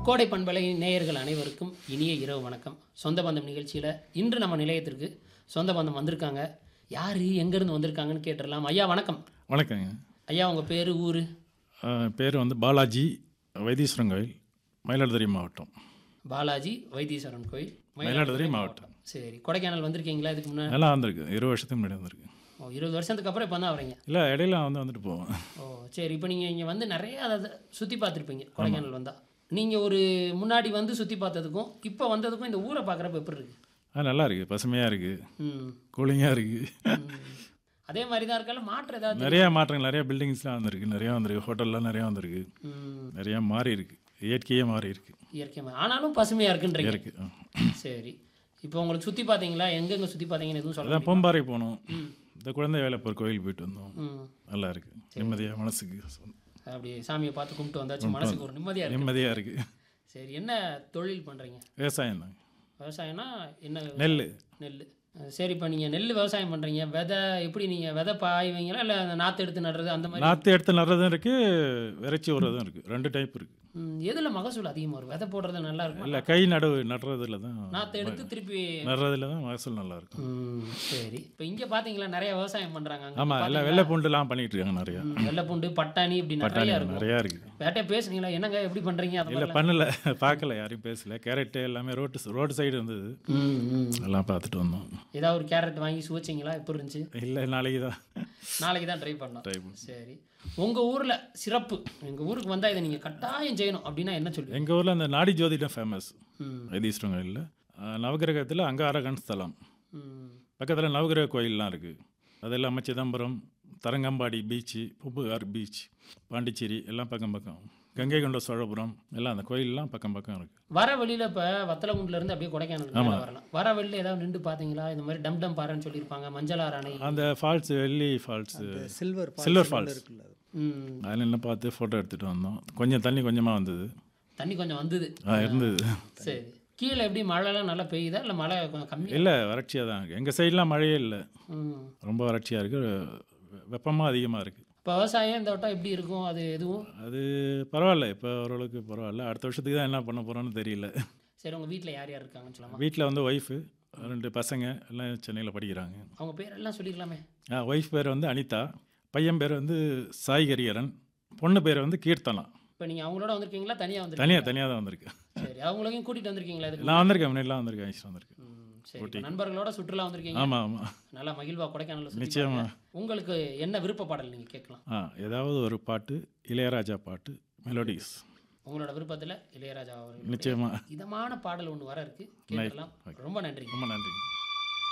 கோடை பண்பலை நேயர்கள் அனைவருக்கும் இனிய இரவு வணக்கம். சொந்த பந்தம் நிகழ்ச்சியில் இன்று நம்ம நிலையத்திற்கு சொந்த பந்தம் வந்திருக்காங்க. யார் எங்கேருந்து வந்திருக்காங்கன்னு கேட்டுடலாம். ஐயா வணக்கம். வணக்கங்க ஐயா, உங்கள் பேர் ஊர்? பேர் வந்து பாலாஜி, வைத்தீஸ்வரன் கோயில், மயிலாடுதுறை மாவட்டம். பாலாஜி வைத்தீஸ்வரன் கோயில், மயிலாடுதுறை மாவட்டம். சரி, கொடைக்கானல் வந்திருக்கீங்களா? இதுக்கு முன்னாடி எல்லாம் வந்திருக்கு, 20 வருஷத்துக்கு முன்னாடி வந்திருக்கு. 20 வருஷத்துக்கு அப்புறம் இப்போ தான் வரீங்க? இல்லை, இடையில வந்துட்டு போவோம். சரி, இப்போ நீங்கள் இங்கே வந்து நிறைய அதை சுற்றி பார்த்துருப்பீங்க. கொடைக்கானல் வந்தால் நீங்கள் ஒரு முன்னாடி வந்து சுற்றி பார்த்ததுக்கும் இப்போ வந்ததுக்கும் இந்த ஊரை பார்க்குறப்ப எப்படி இருக்குது? நல்லா இருக்குது, பசுமையாக இருக்குது, கூலிங்காக இருக்குது. அதே மாதிரி தான் இருக்கால, மாற்றம் ஏதாவது? நிறையா மாற்றங்கள், நிறையா பில்டிங்ஸ்லாம் வந்திருக்கு, நிறையா வந்திருக்கு, ஹோட்டல்லாம் நிறையா வந்திருக்கு, நிறையா மாறி இருக்குது, இயற்கையே மாறி இருக்குது. இயற்கை ஆனாலும் பசுமையாக இருக்குன்றீங்க. இருக்கு. சரி, இப்போ உங்களுக்கு சுற்றி பார்த்தீங்களா? எங்கெங்கே சுற்றி பார்த்தீங்கன்னு எதுவும் சொல்ல? பூம்பாறை போனோம், இந்த குழந்தை வேலைப்போர் கோயில் போயிட்டு வந்தோம். நல்லா இருக்குது, நிம்மதியாக மனசுக்கு. அப்படி சாமியை பார்த்து கும்பிட்டு வந்தாச்சு, மனசுக்கு ஒரு நிம்மதியாக இருக்குது. சரி, என்ன தொழில் பண்ணுறீங்க? விவசாயம் தான். விவசாயம்னா என்ன? நெல். சரி, இப்போ நீங்கள் நெல் விவசாயம் பண்ணுறீங்க. விதை எப்படி நீங்கள் விதை பாய்வீங்களா இல்லை நாற்று எடுத்து நடுறது அந்த மாதிரி? நாற்று எடுத்து நடுறதும் இருக்குது, விரைச்சி விடுறதும் இருக்குது, 2 டைப் இருக்குது. எதில் மகசூல் அதிகமாக வரும்? விதை போடுறது நல்லா இருக்கும் இல்லை, கை நடுறதுல தான். நாற்று எடுத்து திருப்பி நடுறதுல தான் மகசூல் நல்லா இருக்கும். சரி, இப்போ இங்கே பார்த்தீங்களா நிறைய விவசாயம் பண்ணுறாங்க. ஆமாம், எல்லாம் வெள்ளை பூண்டுலாம் பண்ணிகிட்டு இருக்காங்க நிறையா. வெள்ளை பூண்டு, பட்டாணி இப்படி நிறையா இருக்கும். நிறையா இருக்குது. வேட்டையை பேசுனீங்களா? என்னங்க எப்படி பண்ணுறீங்க? இல்லை, பண்ணல, பார்க்கல, யாரையும் பேசல. கேரட்டு எல்லாமே ரோடு சைடு இருந்தது, எல்லாம் பார்த்துட்டு வந்தோம். ஏதாவது ஒரு கேரட் வாங்கி சுவைச்சிங்களா? எப்படி இருந்துச்சு? இல்லை, நாளைக்கு தான் ட்ரை பண்ணோம். சரி, உங்கள் ஊரில் சிறப்பு, எங்கள் ஊருக்கு வந்தால் இதை நீங்கள் கட்டாயம் செய்யணும் அப்படின்னா என்ன சொல்லுங்கள்? எங்கள் ஊரில் அந்த நாடி ஜோதிடம் ஃபேமஸ். வைத்தீஸ்வரன் கோயிலில் நவகிரகத்தில் அங்காரகன் ஸ்தலம், பக்கத்தில் நவகிரக கோயிலெலாம் இருக்குது. அது இல்லாமல் சிதம்பரம், தரங்கம்பாடி பீச்சு, பூம்புகார் பீச், பாண்டிச்சேரி எல்லாம் பக்கம் பக்கம். கங்கை கொண்ட சோழபுரம் எல்லாம் அந்த கோயிலெலாம் பக்கம் பக்கம் இருக்குது. வர வழியில் இப்போ வத்தலகுண்டிலேருந்து அப்படியே கொடைக்கானல் வரலாம். வர வழியில் ஏதாவது நின்று பார்த்தீங்களா? இந்த மாதிரி டம் பாறைன்னு சொல்லியிருப்பாங்க, மஞ்சளார் அணை, அந்த ஃபால்ஸ், வெள்ளி ஃபால்ஸ், சில்வர் ஃபால்ஸ், அதில் என்ன பார்த்து ஃபோட்டோ எடுத்துகிட்டு வந்தோம். கொஞ்சம் தண்ணி கொஞ்சமாக வந்தது. தண்ணி கொஞ்சம் வந்தது இருந்தது. சரி, கீழே எப்படி மழைலாம் நல்லா பெய்யுதா இல்லை மழை கொஞ்சம் கம்மி? இல்லை, வறட்சியாக தான் இருக்குது. எங்கள் சைட்லாம் மழையே இல்லை, ரொம்ப வறட்சியாக இருக்குது, வெப்பமாக அதிகமாக இருக்குது. இப்போ விவசாயம் இந்த வட்டம் எப்படி இருக்கும்? அது பரவாயில்ல, இப்போ ஓரளவுக்கு பரவாயில்ல. அடுத்த வருஷத்துக்கு தான் என்ன பண்ண போகிறோன்னு தெரியல. சரி, உங்கள் வீட்டில் யார் யார் இருக்காங்கன்னு சொல்லலாம்? வீட்டில் வந்து ஒய்ஃபு, 2 பசங்க எல்லாம் சென்னையில் படிக்கிறாங்க. அவங்க பேரெல்லாம் சொல்லிக்கலாமே? ஒய்ஃப் பேர் வந்து அனிதா, பையன் பேர் வந்து சாய்கரியரன், பொண்ணு பேர் வந்து கீர்த்தனா. இப்போ நீங்கள் அவங்களோட வந்திருக்கீங்களா? தனியாக தனியாக தான் வந்திருக்கேன். சரி, அவங்களையும் கூட்டிகிட்டு வந்திருக்கீங்களா? நான் வந்திருக்கேன், முன்னாடிலாம் வந்திருக்கேன், ஐஸ்வரம் வந்திருக்கேன். சரி, நண்பர்களோட சுற்றுலா வந்திருக்கீங்க? ஆமாம். நல்லா மகிழ்வா கொடைக்கானல். நிச்சயமா. உங்களுக்கு என்ன விருப்ப பாடல் நீங்கள் கேட்கலாம்? ஏதாவது ஒரு பாட்டு, இளையராஜா பாட்டு, மெலோடிஸ். உங்களோட விருப்பத்தில் இளையராஜா அவர்கள் நிச்சயமா இதமான பாடல் ஒன்று வர இருக்கு, கேட்கலாம். ரொம்ப நன்றி. ரொம்ப நன்றி.